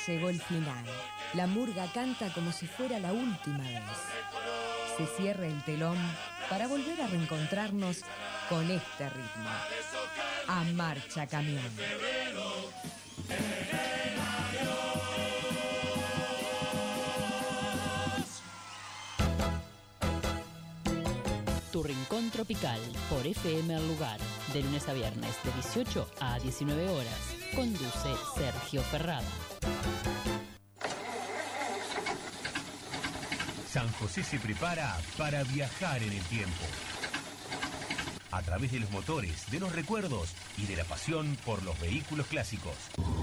Llegó el final. La murga canta como si fuera la última vez. Se cierra el telón para volver a reencontrarnos con este ritmo. A marcha camión. Tu Rincón Tropical por FM El Lugar, de lunes a viernes de 18 a 19 horas. Conduce Sergio Ferrada. San José se prepara para viajar en el tiempo. A través de los motores, de los recuerdos y de la pasión por los vehículos clásicos.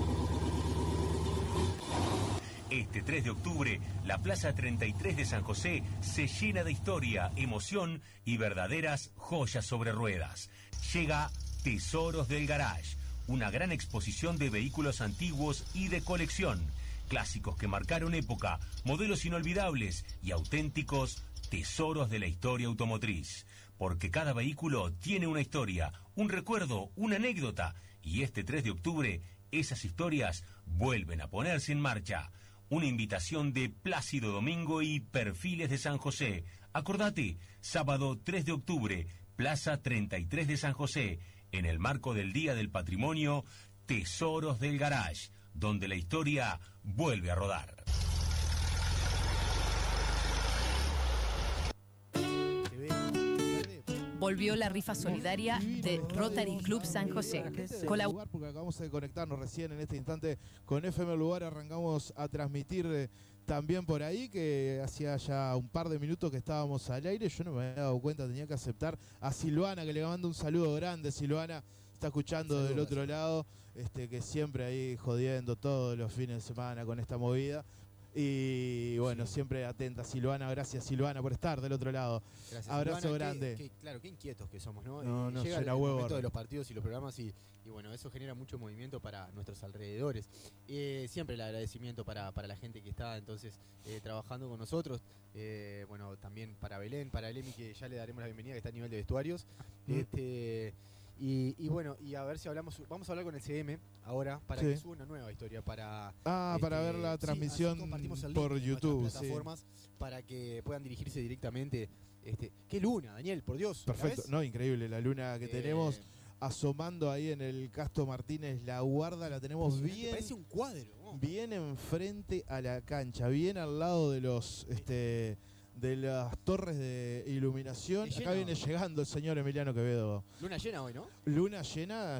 Este 3 de octubre, la Plaza 33 de San José se llena de historia, emoción y verdaderas joyas sobre ruedas. Llega Tesoros del Garage, una gran exposición de vehículos antiguos y de colección. Clásicos que marcaron época, modelos inolvidables y auténticos tesoros de la historia automotriz. Porque cada vehículo tiene una historia, un recuerdo, una anécdota. Y este 3 de octubre, esas historias vuelven a ponerse en marcha. Una invitación de Plácido Domingo y Perfiles de San José. Acordate, sábado 3 de octubre, Plaza 33 de San José, en el marco del Día del Patrimonio, Tesoros del Garage, donde la historia vuelve a rodar. Volvió la rifa solidaria de Rotary Club San José. Porque acabamos de conectarnos recién en este instante con FM Lugar, arrancamos a transmitir también por ahí, que hacía ya un par de minutos que estábamos al aire. Yo no me había dado cuenta, tenía que aceptar a Silvana, que le mando un saludo grande. Silvana está escuchando del otro lado, que siempre ahí jodiendo todos los fines de semana con esta movida. Y bueno, sí, siempre atenta Silvana. Gracias, Silvana, por estar del otro lado. Gracias, abrazo Silvana, grande. Claro, qué inquietos que somos, ¿no? No, llega el huevo, momento de los partidos y los programas y bueno, eso genera mucho movimiento para nuestros alrededores. Siempre el agradecimiento para la gente que está entonces trabajando con nosotros. Bueno, también para Belén, para el Emi, que ya le daremos la bienvenida, que está a nivel de vestuarios. Y bueno, y a ver si vamos a hablar con el CM ahora para que suba una nueva historia para ver la transmisión por YouTube, plataformas para que puedan dirigirse directamente. Qué luna, Daniel, por Dios. Perfecto, no, increíble la luna que tenemos asomando ahí en el Castro Martínez. La guarda la tenemos bien, parece un cuadro, ¿no? Bien enfrente a la cancha, bien al lado de los de las torres de iluminación. Acá viene llegando el señor Emiliano Quevedo. Luna llena hoy, ¿no? Luna llena.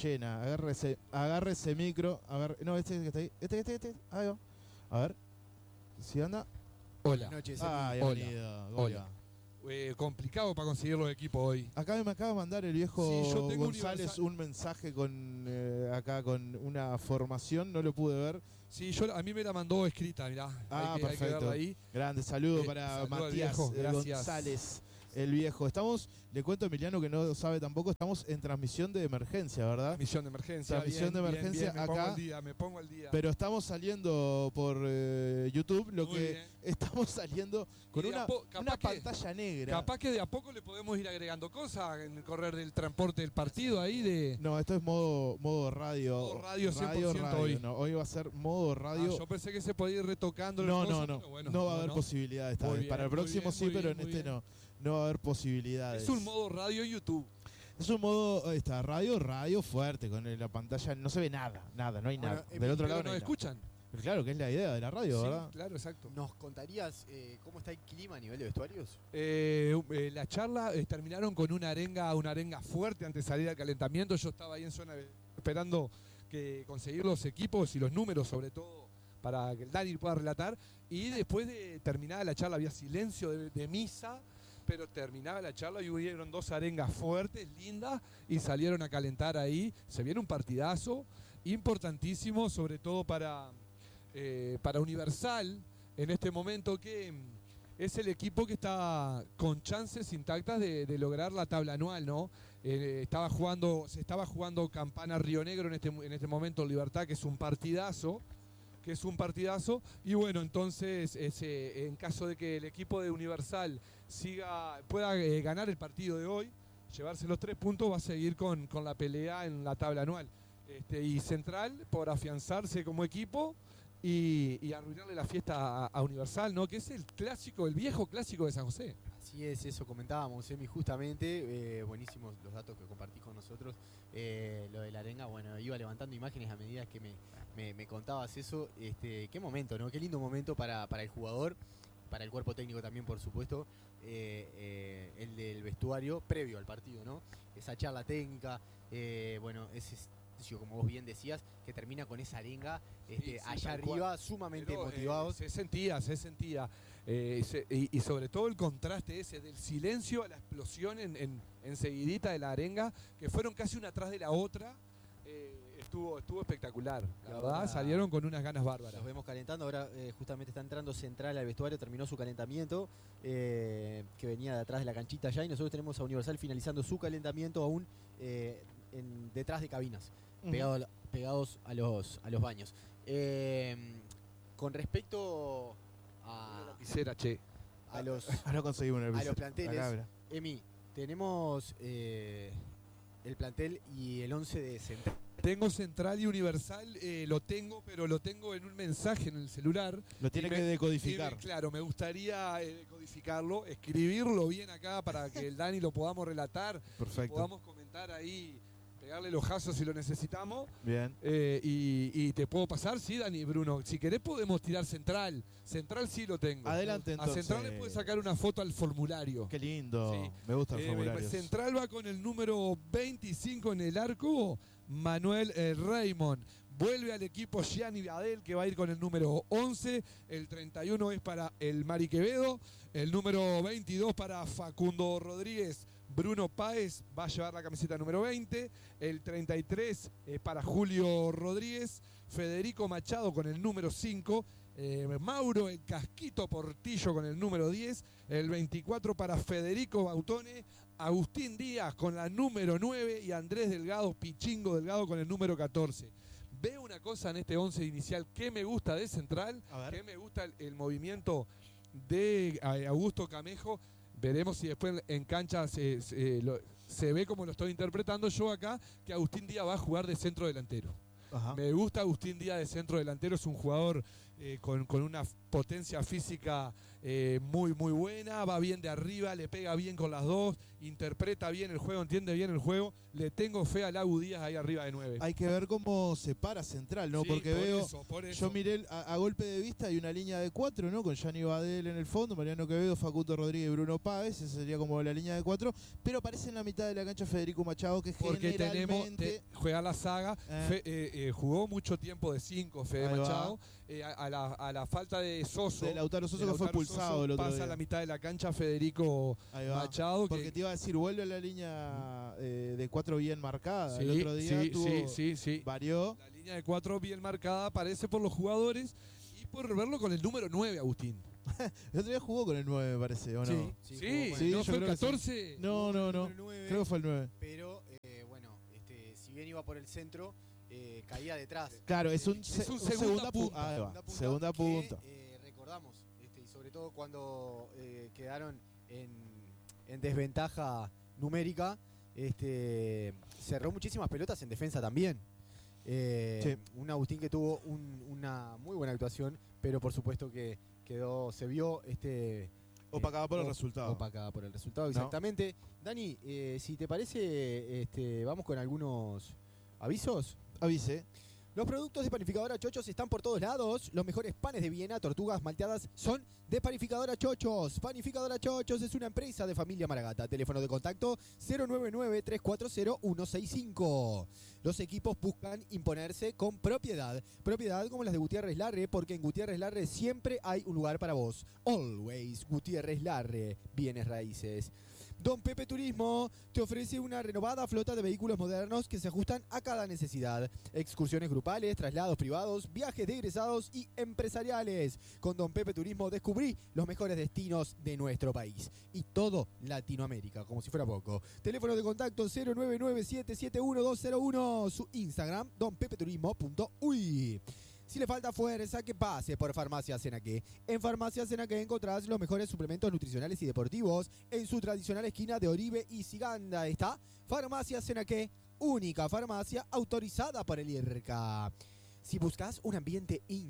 Agárrese micro. No, este que está ahí. Este. Ahí va. A ver. Si anda. Hola. Buenas noches. Hola. Complicado para conseguir los equipos hoy. Acá me acaba de mandar el viejo González un mensaje con acá con una formación. No lo pude ver. Sí, a mí me la mandó escrita, mirá. Perfecto. Hay que verla ahí. Grande saludo para Matías González, el viejo. Le cuento a Emiliano, que no sabe tampoco, estamos en transmisión de emergencia, ¿verdad? Transmisión de emergencia. Bien, acá. Me pongo al día. Pero estamos saliendo por YouTube, estamos saliendo con una pantalla negra. Capaz que de a poco le podemos ir agregando cosas en el correr del transporte del partido ahí. No, esto es modo radio. Modo radio 100% radio. hoy. No, hoy va a ser modo radio. Yo pensé que se podía ir retocando. No va a haber posibilidades. Para el próximo pero en este no va a haber posibilidades. Es un modo radio YouTube. Es un modo radio fuerte, con la pantalla no se ve nada, no hay nada. Del otro lado no escuchan. Pero claro, que es la idea de la radio, sí, ¿verdad? Claro, exacto. ¿Nos contarías cómo está el clima a nivel de vestuarios? La charla terminaron con una arenga fuerte antes de salir al calentamiento. Yo estaba ahí en zona esperando que conseguir los equipos y los números, sobre todo para que el Dani pueda relatar. Y después de terminada la charla había silencio de misa, pero terminaba la charla y hubieron dos arengas fuertes, lindas, y salieron a calentar ahí. Se viene un partidazo importantísimo, sobre todo para Universal, en este momento, que es el equipo que está con chances intactas de lograr la tabla anual, ¿no? Se estaba jugando Campana Río Negro en este momento, Libertad, que es un partidazo. Y bueno, entonces en caso de que el equipo de Universal pueda ganar el partido de hoy, llevarse los 3 puntos, va a seguir con la pelea en la tabla anual. Y Central, por afianzarse como equipo, y arruinarle la fiesta a Universal, ¿no? Que es el clásico, el viejo clásico de San José. Así es, eso comentábamos, Emi, justamente, buenísimos los datos que compartís con nosotros, lo de la arenga, bueno, iba levantando imágenes a medida que me contabas eso, qué momento, ¿no? Qué lindo momento para el jugador, para el cuerpo técnico también, por supuesto, el del vestuario previo al partido, ¿no? Esa charla técnica, bueno, ese como vos bien decías, que termina con esa arenga allá arriba, sumamente motivados. Se sentía. Y sobre todo el contraste ese del silencio a la explosión en seguidita de la arenga, que fueron casi una atrás de la otra. Estuvo espectacular. La verdad, salieron con unas ganas bárbaras. Los vemos calentando. Ahora justamente está entrando Central al vestuario, terminó su calentamiento, que venía de atrás de la canchita ya, y nosotros tenemos a Universal finalizando su calentamiento aún detrás de cabinas, pegados a los baños. Con respecto a los Ahora conseguimos una a los planteles, Emi, tenemos el plantel y el 11 de Central. Tengo Central y Universal, pero lo tengo en un mensaje en el celular. Lo tiene que decodificar. Claro, me gustaría decodificarlo, escribirlo bien acá para que el Dani lo podamos relatar. Perfecto. Podamos comentar ahí, pegarle el ojazo si lo necesitamos. Bien. Y te puedo pasar, sí, Dani, Bruno. Si querés podemos tirar Central. Central sí lo tengo. Adelante, entonces. A Central le puedes sacar una foto al formulario. Qué lindo. Sí. Me gusta el formulario. Central va con el número 25 en el arco, Manuel Raymond. Vuelve al equipo Gianni Badel, que va a ir con el número 11. El 31 es para el Mari Quevedo. El número 22 para Facundo Rodríguez. Bruno Páez va a llevar la camiseta número 20. El 33 es para Julio Rodríguez. Federico Machado con el número 5. Mauro el Casquito Portillo con el número 10. El 24 para Federico Bautone. Agustín Díaz con la número 9 y Andrés Delgado, Pichingo Delgado con el número 14. Veo una cosa en este 11 inicial que me gusta de Central, que me gusta el movimiento de Augusto Camejo. Veremos si después en cancha se ve como lo estoy interpretando yo acá, que Agustín Díaz va a jugar de centro delantero. Ajá. Me gusta Agustín Díaz de centro delantero, es un jugador con una potencia física muy buena, va bien de arriba, le pega bien con las dos, interpreta bien el juego, entiende bien el juego. Le tengo fe al Agu Díaz ahí arriba de 9. Hay que ver cómo se para Central, ¿no? Sí, porque por eso. Yo miré a golpe de vista hay una línea de 4, ¿no? Con Gianni Badel en el fondo, Mariano Quevedo, Facundo Rodríguez y Bruno Páez, esa sería como la línea de 4, pero aparece en la mitad de la cancha Federico Machado, que porque generalmente juega la saga, jugó mucho tiempo de 5 Fede Machado, a la falta de Soso, de Lautaro Soso, que fue expulsado el otro día. Pasa a la mitad de la cancha Federico Machado. Porque te iba a decir, vuelve a la línea de 4 bien marcada. El otro día varió. La línea de 4 bien marcada aparece por los jugadores y por verlo con el número 9, Agustín. El otro día jugó con el 9, me parece, ¿o no? Sí, ¿no fue el 14? No. Creo que fue el 9. Pero, bueno, si bien iba por el centro, caía detrás. Claro, es un segunda punta. Segunda punta. Recordamos, y sobre todo cuando quedaron en desventaja numérica, cerró muchísimas pelotas en defensa también. Un Agustín que tuvo una muy buena actuación, pero por supuesto que se vio opacada por el resultado. Opacada por el resultado, exactamente. ¿No? Dani, si te parece, vamos con algunos avisos. Avise. Los productos de Panificadora Chochos están por todos lados. Los mejores panes de Viena, tortugas malteadas son de Panificadora Chochos. Panificadora Chochos es una empresa de familia Maragata. Teléfono de contacto 099-340-165. Los equipos buscan imponerse con propiedad. Propiedad como las de Gutiérrez Larre, porque en Gutiérrez Larre siempre hay un lugar para vos. Always Gutiérrez Larre. Bienes raíces. Don Pepe Turismo te ofrece una renovada flota de vehículos modernos que se ajustan a cada necesidad. Excursiones grupales, traslados privados, viajes de egresados y empresariales. Con Don Pepe Turismo descubrí los mejores destinos de nuestro país. Y todo Latinoamérica, como si fuera poco. Teléfono de contacto 099-771-201. Su Instagram, donpepeturismo.uy. Si le falta fuerza, que pase por Farmacia Senaqué. En Farmacia Senaqué encontrás los mejores suplementos nutricionales y deportivos. En su tradicional esquina de Oribe y Siganda está Farmacia Senaqué, única farmacia autorizada por el IRCA. Si buscas un ambiente íntimo y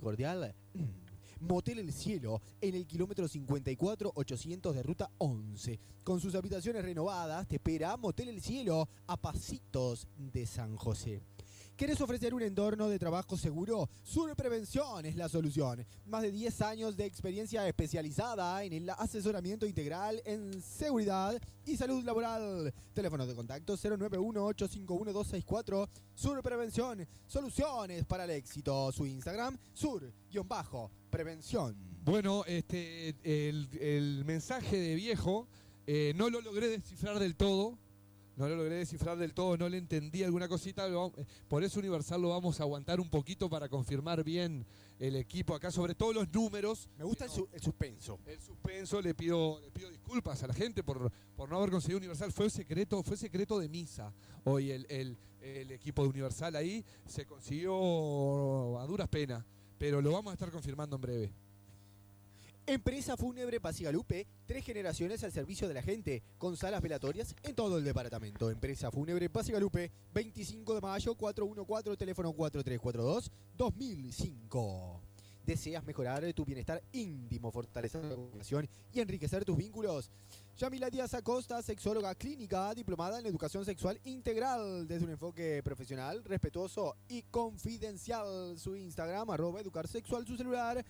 cordial. Motel El Cielo, en el kilómetro 54-800 de ruta 11. Con sus habitaciones renovadas, te espera Motel El Cielo, a pasitos de San José. ¿Querés ofrecer un entorno de trabajo seguro? Sur Prevención es la solución. Más de 10 años de experiencia especializada en el asesoramiento integral en seguridad y salud laboral. Teléfono de contacto 091-851-264. Sur Prevención, soluciones para el éxito. Su Instagram, sur-prevención. Bueno, el mensaje de viejo no lo logré descifrar del todo. No le entendí alguna cosita, por eso Universal lo vamos a aguantar un poquito para confirmar bien el equipo acá, sobre todo los números. Me gusta el suspenso. El suspenso, le pido disculpas a la gente por no haber conseguido Universal. Fue secreto de misa. Hoy el equipo de Universal ahí se consiguió a duras penas, pero lo vamos a estar confirmando en breve. Empresa Fúnebre Pasigalupe, 3 generaciones al servicio de la gente, con salas velatorias en todo el departamento. Empresa Fúnebre Pasigalupe, 25 de mayo, 414, teléfono 4342-2005. ¿Deseas mejorar tu bienestar íntimo, fortalecer la relación y enriquecer tus vínculos? Yamila Díaz Acosta, sexóloga clínica, diplomada en educación sexual integral, desde un enfoque profesional, respetuoso y confidencial. Su Instagram, @educarsexual, su celular,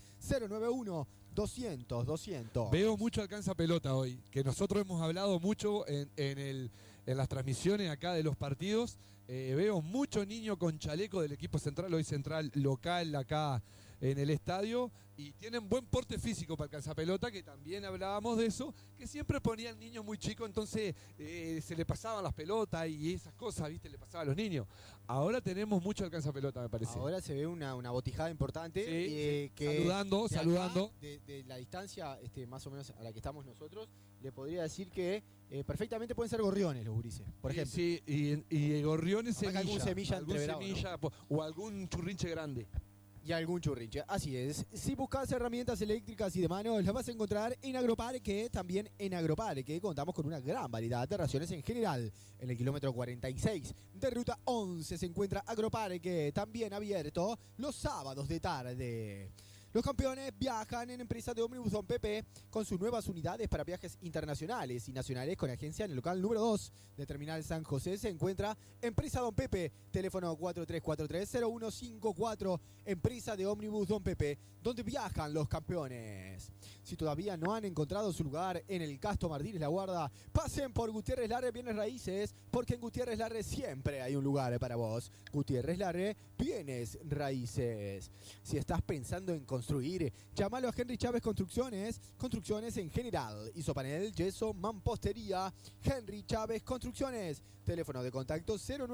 091-200-200. Veo mucho alcanza pelota hoy, que nosotros hemos hablado mucho en las transmisiones acá de los partidos. Veo mucho niño con chaleco del equipo central, hoy central local acá en el estadio, y tienen buen porte físico para alcanzar pelota, que también hablábamos de eso, que siempre ponían niños muy chicos, entonces se le pasaban las pelotas y esas cosas, ¿viste? Le pasaba a los niños. Ahora tenemos mucho alcanza pelota, me parece. Ahora se ve una botijada importante. Sí, que saludando. De la distancia más o menos a la que estamos nosotros, le podría decir que perfectamente pueden ser gorriones los gurises, por ejemplo. Sí, y gorriones semilla. Algún semilla, ¿no? O algún churrinche grande. Y algún churrinche, así es. Si buscas herramientas eléctricas y de mano, las vas a encontrar en Agroparque. También en Agroparque contamos con una gran variedad de raciones en general. En el kilómetro 46 de ruta 11 se encuentra Agroparque, también abierto los sábados de tarde. Los campeones viajan en empresa de ómnibus Don Pepe con sus nuevas unidades para viajes internacionales y nacionales con agencia en el local número 2 de Terminal San José. Se encuentra Empresa Don Pepe, teléfono 4343-0154, Empresa de ómnibus Don Pepe, donde viajan los campeones. Si todavía no han encontrado su lugar en el Casto Martínez La Guarda, pasen por Gutiérrez Larre Bienes Raíces, porque en Gutiérrez Larre siempre hay un lugar para vos. Gutiérrez Larre Bienes Raíces. Si estás pensando en construir, llámalo a Henry Chávez Construcciones en general, isopanel, yeso, mampostería. Henry Chávez Construcciones, teléfono de contacto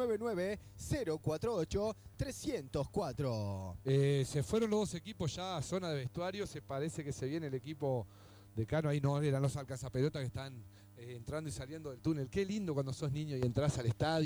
099-048-304. Se fueron los dos equipos ya a zona de vestuario, se parece que se viene el equipo de Cano, ahí no eran los alcanzapelotas que están entrando y saliendo del túnel. Qué lindo cuando sos niño y entras al estadio.